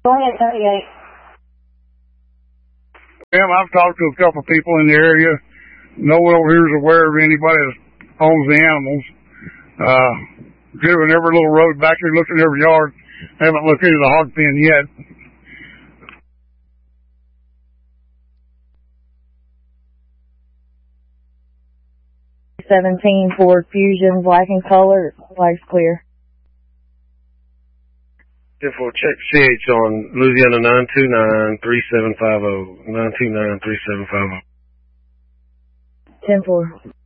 Go ahead, 38. Ma'am, I've talked to a couple of people in the area. No one over here is aware of anybody that owns the animals. Driven every little road back here, looked in every yard. Haven't looked into the hog pen yet. '17 Ford Fusion, black in color, flag's clear. 10-4, check CH on Louisiana 929-3750. 929-3750. 10-4.